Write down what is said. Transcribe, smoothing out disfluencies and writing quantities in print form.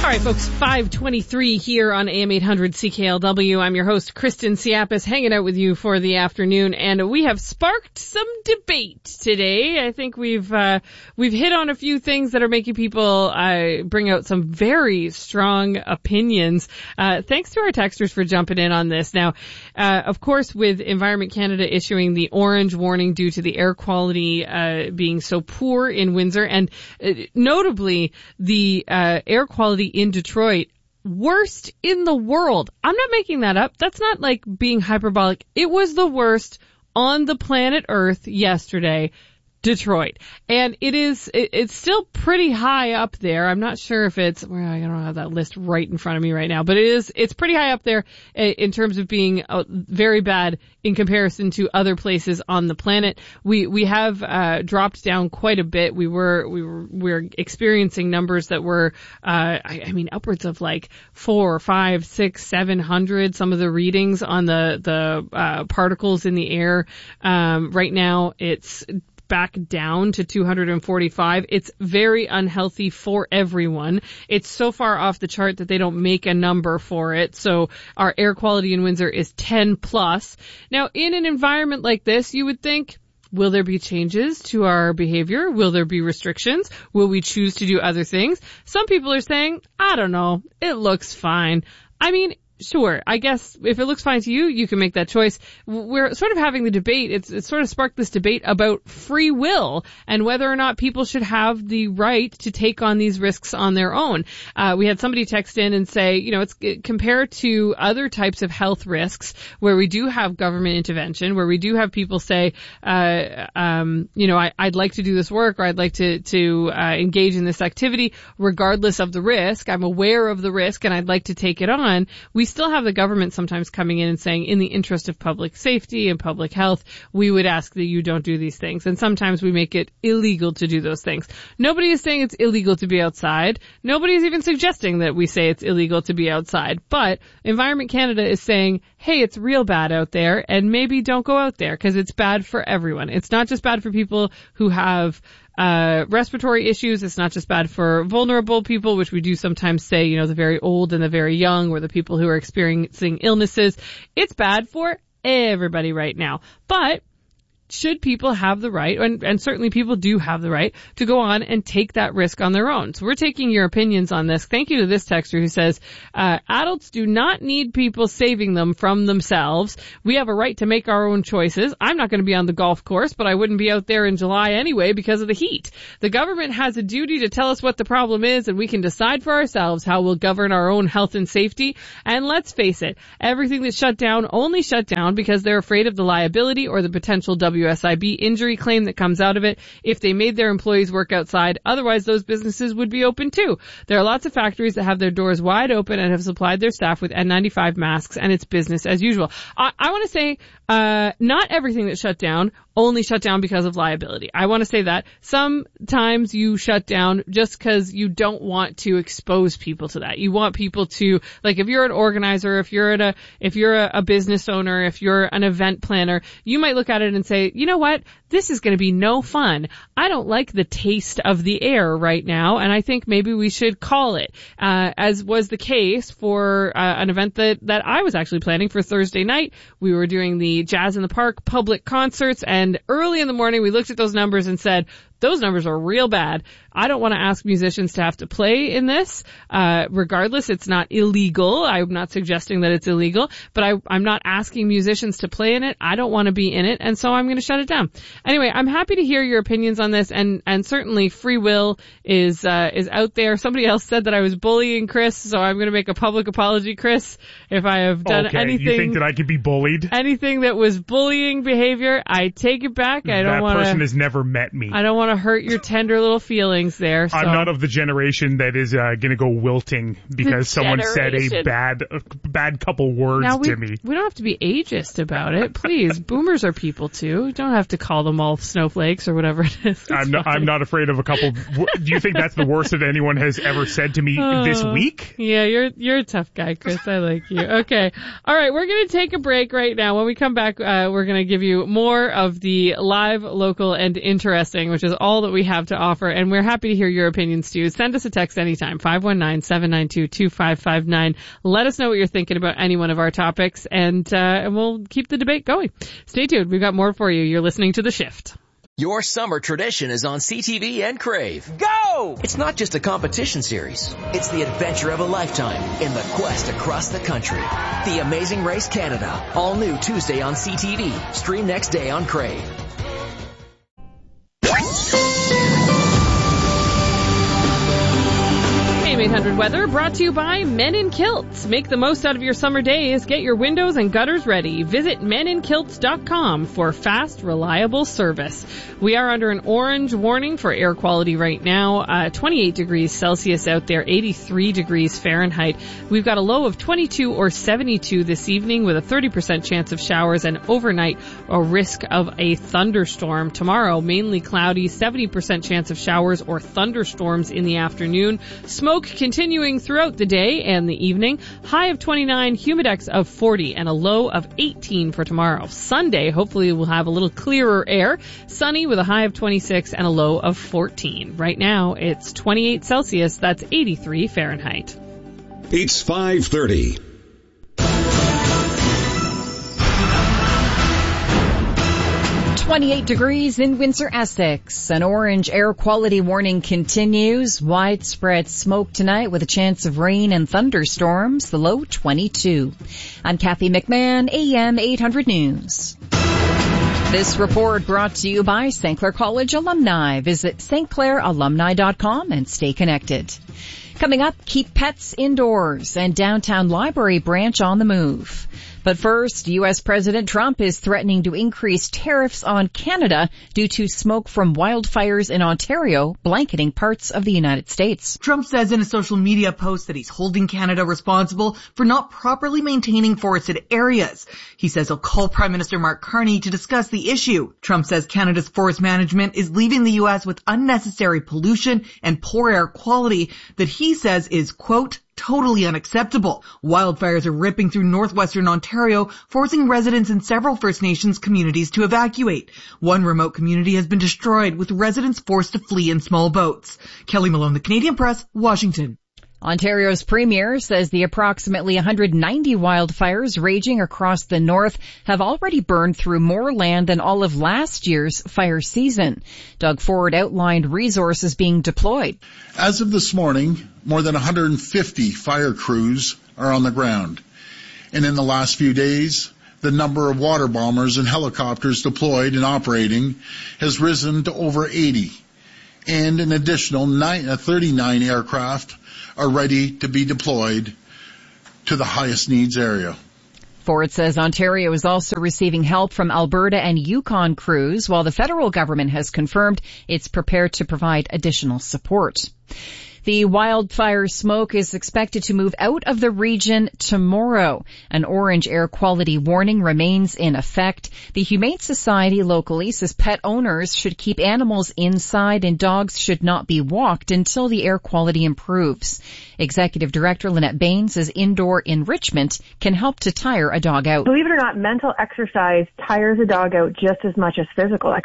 right, folks, 5:23 here on AM 800 CKLW. I'm your host, Kristen Siapis, hanging out with you for the afternoon, and we have sparked some debate today. I think we've hit on a few things that are making people bring out some very strong opinions. Thanks to our texters for jumping in on this. Now, of course, with Environment Canada issuing the orange warning due to the air quality being so poor in Windsor, and notably the air quality in Detroit, worst in the world. I'm not making that up. That's not like being hyperbolic. It was the worst on the planet Earth yesterday, Detroit. And it's still pretty high up there. I'm not sure if I don't have that list right in front of me right now, but it's pretty high up there in terms of being very bad in comparison to other places on the planet. We have dropped down quite a bit. We're experiencing numbers that were upwards of like 400, 500, 600, 700. Some of the readings on the particles in the air. Right now it's back down to 245. It's very unhealthy for everyone. It's so far off the chart that they don't make a number for it. So our air quality in Windsor is 10 plus. Now, in an environment like this, you would think, will there be changes to our behavior? Will there be restrictions? Will we choose to do other things? Some people are saying, I don't know, it looks fine. I mean, sure, I guess if it looks fine to you, you can make that choice. We're sort of having the debate. It's sort of sparked this debate about free will and whether or not people should have the right to take on these risks on their own. We had somebody text in and say, it's compared to other types of health risks where we do have government intervention, where we do have people say, I'd like to do this work, or I'd like to engage in this activity regardless of the risk. I'm aware of the risk and I'd like to take it on. We still have the government sometimes coming in and saying, in the interest of public safety and public health, we would ask that you don't do these things. And sometimes we make it illegal to do those things. Nobody is saying it's illegal to be outside. Nobody is even suggesting that we say it's illegal to be outside. But Environment Canada is saying, hey, it's real bad out there, and maybe don't go out there because it's bad for everyone. It's not just bad for people who have respiratory issues. It's not just bad for vulnerable people, which we do sometimes say, the very old and the very young, or the people who are experiencing illnesses. It's bad for everybody right now. But should people have the right, and certainly people do have the right, to go on and take that risk on their own? So we're taking your opinions on this. Thank you to this texter who says, adults do not need people saving them from themselves. We have a right to make our own choices. I'm not going to be on the golf course, but I wouldn't be out there in July anyway because of the heat. The government has a duty to tell us what the problem is, and we can decide for ourselves how we'll govern our own health and safety. And let's face it, everything that's shut down only shut down because they're afraid of the liability or the potential WSIB injury claim that comes out of it if they made their employees work outside. Otherwise, those businesses would be open too. There are lots of factories that have their doors wide open and have supplied their staff with N95 masks, and it's business as usual. I want to say, not everything that shut down only shut down because of liability. I want to say that. Sometimes you shut down just because you don't want to expose people to that. You want people to, like, if you're an organizer, if you're a business owner, if you're an event planner, you might look at it and say, you know what? This is going to be no fun. I don't like the taste of the air right now, and I think maybe we should call it. As was the case for an event that I was actually planning for Thursday night. We were doing the Jazz in the Park public concerts, and early in the morning we looked at those numbers and said, those numbers are real bad. I don't want to ask musicians to have to play in this. Regardless, it's not illegal. I'm not suggesting that it's illegal, but I'm not asking musicians to play in it. I don't want to be in it, and so I'm going to shut it down. Anyway, I'm happy to hear your opinions on this, and certainly free will is out there. Somebody else said that I was bullying Chris, so I'm going to make a public apology, Chris, if I have done anything. You think that I could be bullied? Anything that was bullying behavior, I take it back. I don't want to. That person has never met me. I don't want to hurt your tender little feelings there. So. I'm not of the generation that is going to go wilting because someone said a bad couple words to me. We don't have to be ageist about it. Please, boomers are people too. You don't have to call them all snowflakes or whatever it is. I'm not afraid of a couple. Do you think that's the worst that anyone has ever said to me this week? Yeah, you're a tough guy, Chris. I like you. Okay. All right, we're going to take a break right now. When we come back, we're going to give you more of the live, local, and interesting, which is all that we have to offer, and we're happy to hear your opinions too. Send us a text anytime, 519-792-2559. Let us know what you're thinking about any one of our topics, and we'll keep the debate going. Stay tuned. We've got more for you. You're listening to The Shift. Your summer tradition is on CTV and Crave. Go! It's not just a competition series. It's the adventure of a lifetime in the quest across the country. The Amazing Race Canada. All new Tuesday on CTV. Stream next day on Crave. AM 800 weather brought to you by Men in Kilts. Make the most out of your summer days. Get your windows and gutters ready. Visit meninkilts.com for fast, reliable service. We are under an orange warning for air quality right now. 28 degrees Celsius out there, 83 degrees Fahrenheit. We've got a low of 22 or 72 this evening with a 30% chance of showers, and overnight a risk of a thunderstorm. Tomorrow, mainly cloudy, 70% chance of showers or thunderstorms in the afternoon. Smoke continuing throughout the day and the evening. High of 29, humidex of 40, and a low of 18 for tomorrow. Sunday, hopefully we'll have a little clearer air. Sunny with a high of 26 and a low of 14. Right now, it's 28 Celsius. That's 83 Fahrenheit. It's 5:30. .28 degrees in Windsor, Essex. An orange air quality warning continues. Widespread smoke tonight with a chance of rain and thunderstorms. The low 22. I'm Kathy McMahon, AM 800 News. This report brought to you by St. Clair College alumni. Visit stclairalumni.com and stay connected. Coming up, keep pets indoors and downtown library branch on the move. But first, U.S. President Trump is threatening to increase tariffs on Canada due to smoke from wildfires in Ontario blanketing parts of the United States. Trump says in a social media post that he's holding Canada responsible for not properly maintaining forested areas. He says he'll call Prime Minister Mark Carney to discuss the issue. Trump says Canada's forest management is leaving the U.S. with unnecessary pollution and poor air quality that he says is, quote, totally unacceptable. Wildfires are ripping through northwestern Ontario, forcing residents in several First Nations communities to evacuate. One remote community has been destroyed, with residents forced to flee in small boats. Kelly Malone, The Canadian Press, Washington. Ontario's premier says the approximately 190 wildfires raging across the north have already burned through more land than all of last year's fire season. Doug Ford outlined resources being deployed. As of this morning, more than 150 fire crews are on the ground. And in the last few days, the number of water bombers and helicopters deployed and operating has risen to over 80. And an additional 39 aircraft are ready to be deployed to the highest needs area. Ford says Ontario is also receiving help from Alberta and Yukon crews, while the federal government has confirmed it's prepared to provide additional support. The wildfire smoke is expected to move out of the region tomorrow. An orange air quality warning remains in effect. The Humane Society locally says pet owners should keep animals inside and dogs should not be walked until the air quality improves. Executive Director Lynette Bain says indoor enrichment can help to tire a dog out. Believe it or not, mental exercise tires a dog out just as much as physical exercise.